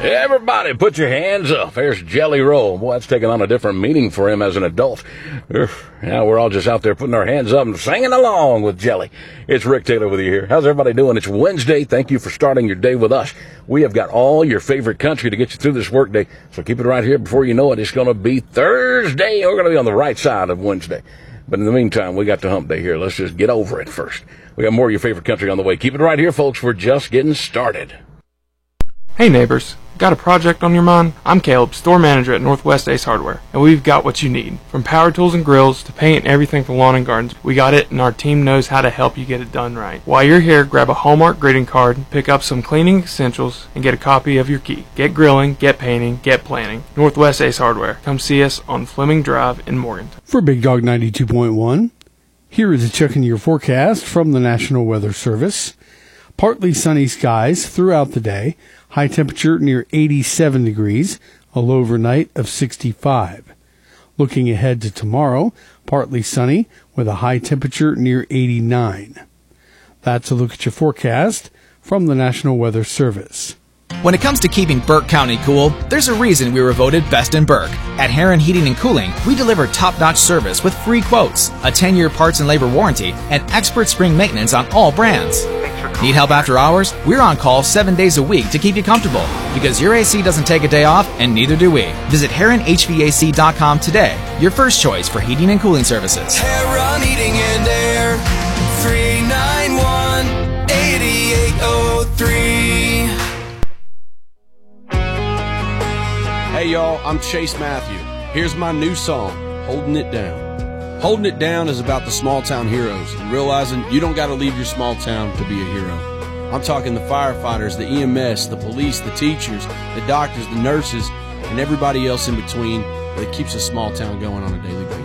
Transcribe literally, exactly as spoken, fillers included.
Everybody, put your hands up. There's Jelly Roll. Boy, that's taken on a different meaning for him as an adult. Now we're all just out there putting our hands up and singing along with Jelly. It's Rick Taylor with you here. How's everybody doing? It's Wednesday. Thank you for starting your day with us. We have got all your favorite country to get you through this workday, so keep it right here. Before you know it, it's going to be Thursday. We're going to be on the right side of Wednesday. But in the meantime, we got the hump day here. Let's just get over it first. We got more of your favorite country on the way. Keep it right here, folks. We're just getting started. Hey neighbors, got a project on your mind? I'm Caleb, store manager at Northwest Ace Hardware, and we've got what you need. From power tools and grills to paint and everything for lawn and gardens, we got it, and our team knows how to help you get it done right. While you're here, grab a Hallmark greeting card, pick up some cleaning essentials, and get a copy of your key. Get grilling, get painting, get planning. Northwest Ace Hardware. Come see us on Fleming Drive in Morganton. For Big Dog ninety-two point one, here is a check in your forecast from the National Weather Service. Partly sunny skies throughout the day. High temperature near eighty-seven degrees, a low overnight of sixty-five. Looking ahead to tomorrow, partly sunny with a high temperature near eighty-nine. That's a look at your forecast from the National Weather Service. When it comes to keeping Burke County cool, there's a reason we were voted Best in Burke. At Heron Heating and Cooling, we deliver top-notch service with free quotes, a ten-year parts and labor warranty, and expert spring maintenance on all brands. Need help after hours? We're on call seven days a week to keep you comfortable, because your A C doesn't take a day off, and neither do we. Visit Heron H V A C dot com today, your first choice for heating and cooling services. Heron Heating and Air, three nine one, eight eight zero three. Hey y'all, I'm Chase Matthew. Here's my new song, Holding It Down. Holding It Down is about the small town heroes and realizing you don't got to leave your small town to be a hero. I'm talking the firefighters, the E M S, the police, the teachers, the doctors, the nurses, and everybody else in between that keeps a small town going on a daily basis.